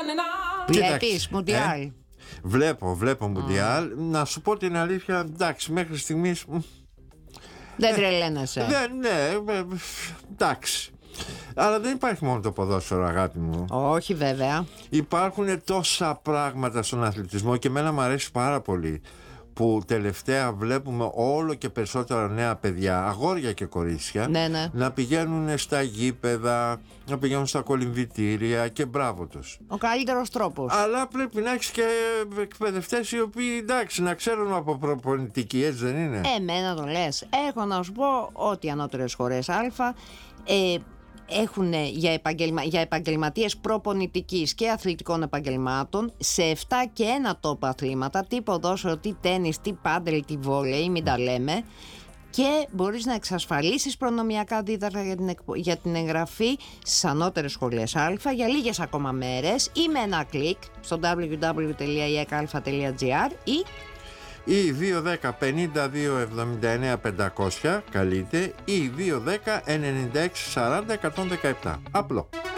Βλέπεις Μουντιάλ? Βλέπω Μουντιάλ. Να σου πω την αλήθεια, εντάξει, μέχρι στιγμής δεν τρελαίνεσαι? Ναι, εντάξει. Αλλά δεν υπάρχει μόνο το ποδόσφαιρο, αγάπη μου. Όχι βέβαια. Υπάρχουν τόσα πράγματα στον αθλητισμό και εμένα μου αρέσει πάρα πολύ που τελευταία βλέπουμε όλο και περισσότερα νέα παιδιά, αγόρια και κορίτσια, ναι. να πηγαίνουν στα γήπεδα, να πηγαίνουν στα κολυμβητήρια και μπράβο τους. Ο καλύτερος τρόπος. Αλλά πρέπει να έχεις και εκπαιδευτές οι οποίοι, εντάξει, να ξέρουν από προπονητική, έτσι δεν είναι? Εμένα το λες. Έχω να σου πω ότι οι ανώτερες σχολές Α έχουν για επαγγελματίες προπονητικής και αθλητικών επαγγελμάτων σε 7 και 1 τόπα αθλήματα, τι ποδόσφαιρο, τι τένις, τι πάντελ, τι βόλεϊ, μην τα λέμε. Και μπορείς να εξασφαλίσεις προνομιακά αντίταγμα για την εγγραφή στις ανώτερες σχολές Α για λίγες ακόμα μέρες ή με ένα κλικ στο www.ekalfa.gr ή 210 52 79 500 καλείτε ή 210 96 40 117. Απλό.